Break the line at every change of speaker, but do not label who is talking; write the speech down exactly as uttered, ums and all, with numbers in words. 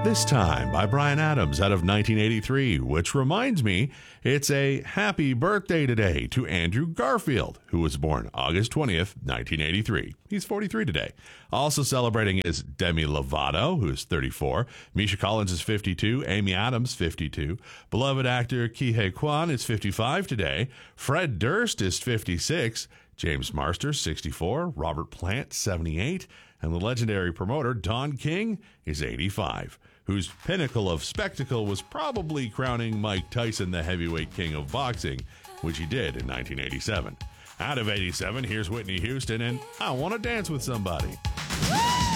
This Time by Bryan Adams out of nineteen eighty-three, which reminds me it's a happy birthday today to Andrew Garfield, who was born August twentieth, nineteen eighty-three. He's forty-three today. Also celebrating is Demi Lovato, who's thirty-four. Misha Collins is fifty-two. Amy Adams, fifty-two. Beloved actor Ke Huy Quan is fifty-five today. Fred Durst is fifty-six. James Marster, sixty-four. Robert Plant, seventy-eight. And the legendary promoter Don King is eighty-five, whose pinnacle of spectacle was probably crowning Mike Tyson the heavyweight king of boxing, which he did in nineteen eighty-seven. Out of eighty-seven, here's Whitney Houston and I Want to Dance with Somebody.